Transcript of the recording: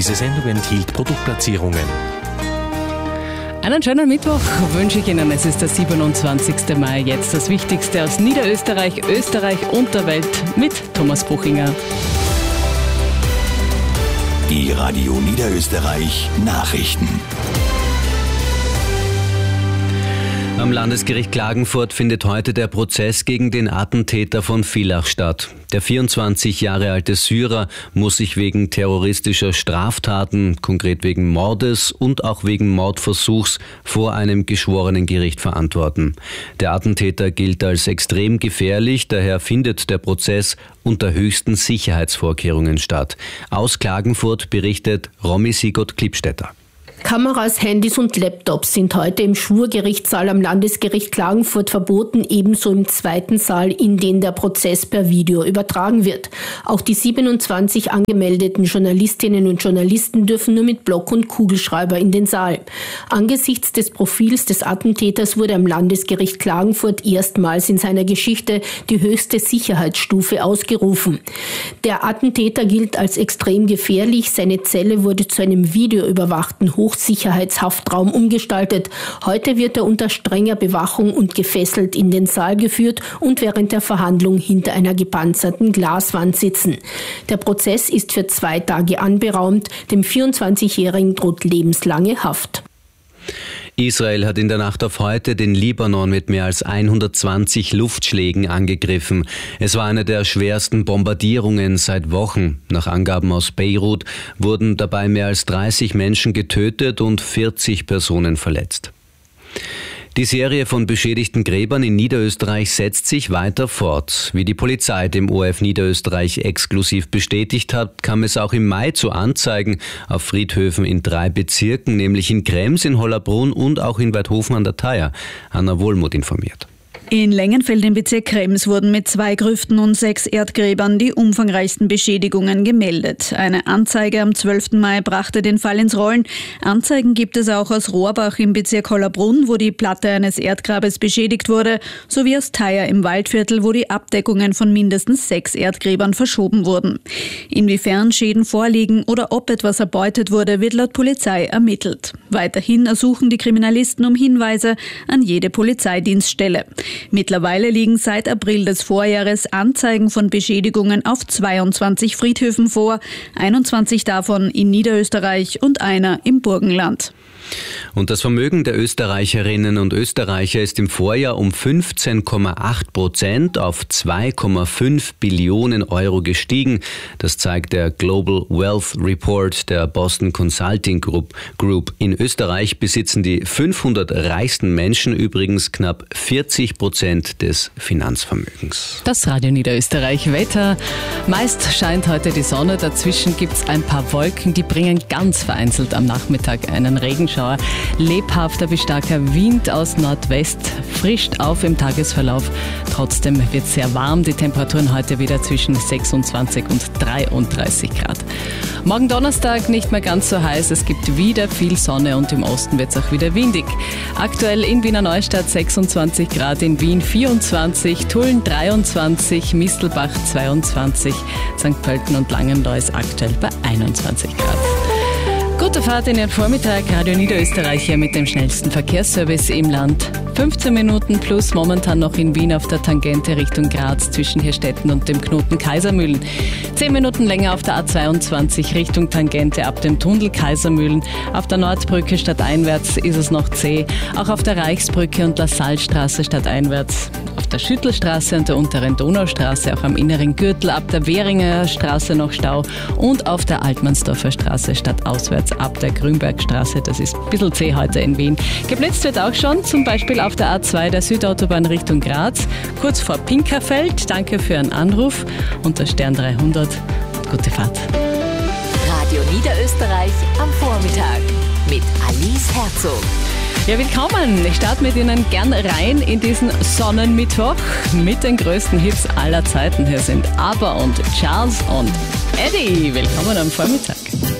Diese Sendung enthielt Produktplatzierungen. Einen schönen Mittwoch wünsche ich Ihnen. Es ist der 27. Mai. Jetzt das Wichtigste aus Niederösterreich, Österreich und der Welt mit Thomas Buchinger. Die Radio Niederösterreich Nachrichten. Am Landesgericht Klagenfurt findet heute der Prozess gegen den Attentäter von Villach statt. Der 24 Jahre alte Syrer muss sich wegen terroristischer Straftaten, konkret wegen Mordes und auch wegen Mordversuchs, vor einem geschworenen Gericht verantworten. Der Attentäter gilt als extrem gefährlich, daher findet der Prozess unter höchsten Sicherheitsvorkehrungen statt. Aus Klagenfurt berichtet Romy Sigurd-Klippstätter. Kameras, Handys und Laptops sind heute im Schwurgerichtssaal am Landesgericht Klagenfurt verboten, ebenso im zweiten Saal, in den der Prozess per Video übertragen wird. Auch die 27 angemeldeten Journalistinnen und Journalisten dürfen nur mit Block und Kugelschreiber in den Saal. Angesichts des Profils des Attentäters wurde am Landesgericht Klagenfurt erstmals in seiner Geschichte die höchste Sicherheitsstufe ausgerufen. Der Attentäter gilt als extrem gefährlich. Seine Zelle wurde zu einem videoüberwachten Hochsicherheitshaftraum umgestaltet. Heute wird er unter strenger Bewachung und gefesselt in den Saal geführt und während der Verhandlung hinter einer gepanzerten Glaswand sitzen. Der Prozess ist für 2 Tage anberaumt. Dem 24-Jährigen droht lebenslange Haft. Israel hat in der Nacht auf heute den Libanon mit mehr als 120 Luftschlägen angegriffen. Es war eine der schwersten Bombardierungen seit Wochen. Nach Angaben aus Beirut wurden dabei mehr als 30 Menschen getötet und 40 Personen verletzt. Die Serie von beschädigten Gräbern in Niederösterreich setzt sich weiter fort. Wie die Polizei dem ORF Niederösterreich exklusiv bestätigt hat, kam es auch im Mai zu Anzeigen auf Friedhöfen in 3 Bezirken, nämlich in Krems, in Hollabrunn und auch in Weidhofen an der Thaya. Anna Wohlmuth informiert. In Lengenfeld im Bezirk Krems wurden mit 2 Grüften und 6 Erdgräbern die umfangreichsten Beschädigungen gemeldet. Eine Anzeige am 12. Mai brachte den Fall ins Rollen. Anzeigen gibt es auch aus Rohrbach im Bezirk Hollabrunn, wo die Platte eines Erdgrabes beschädigt wurde, sowie aus Thaya im Waldviertel, wo die Abdeckungen von mindestens 6 Erdgräbern verschoben wurden. Inwiefern Schäden vorliegen oder ob etwas erbeutet wurde, wird laut Polizei ermittelt. Weiterhin ersuchen die Kriminalisten um Hinweise an jede Polizeidienststelle. Mittlerweile liegen seit April des Vorjahres Anzeigen von Beschädigungen auf 22 Friedhöfen vor, 21 davon in Niederösterreich und einer im Burgenland. Und das Vermögen der Österreicherinnen und Österreicher ist im Vorjahr um 15,8% auf 2,5 Billionen Euro gestiegen. Das zeigt der Global Wealth Report der Boston Consulting Group. In Österreich besitzen die 500 reichsten Menschen übrigens knapp 40% des Finanzvermögens. Das Radio Niederösterreich Wetter. Meist scheint heute die Sonne, dazwischen gibt es ein paar Wolken, die bringen ganz vereinzelt am Nachmittag einen Regenschauer. Lebhafter bis starker Wind aus Nordwest frischt auf im Tagesverlauf. Trotzdem wird es sehr warm. Die Temperaturen heute wieder zwischen 26 und 33 Grad. Morgen Donnerstag nicht mehr ganz so heiß. Es gibt wieder viel Sonne und im Osten wird es auch wieder windig. Aktuell in Wiener Neustadt 26 Grad, in Wien 24, Tulln 23, Mistelbach 22, St. Pölten und Langenlois aktuell bei 21 Grad. Gute Fahrt in den Vormittag, Radio Niederösterreich hier mit dem schnellsten Verkehrsservice im Land. 15 Minuten plus momentan noch in Wien auf der Tangente Richtung Graz zwischen Hirstetten und dem Knoten Kaisermühlen. 10 Minuten länger auf der A22 Richtung Tangente ab dem Tunnel Kaisermühlen. Auf der Nordbrücke stadteinwärts ist es noch zäh. Auch auf der Reichsbrücke und der Salzstraße stadteinwärts. Auf der Schüttelstraße und der unteren Donaustraße, auch am inneren Gürtel ab der Währinger Straße noch Stau. Und auf der Altmannsdorfer Straße stadtauswärts ab der Grünbergstraße. Das ist ein bisschen zäh heute in Wien. Geblitzt wird auch schon, zum Beispiel auf der A2 der Südautobahn Richtung Graz, kurz vor Pinkerfeld. Danke für Ihren Anruf unter Stern 300. Gute Fahrt. Radio Niederösterreich am Vormittag mit Alice Herzog. Ja, willkommen. Ich starte mit Ihnen gern rein in diesen Sonnenmittwoch mit den größten Hits aller Zeiten. Hier sind ABBA und Charles und Eddie. Willkommen am Vormittag.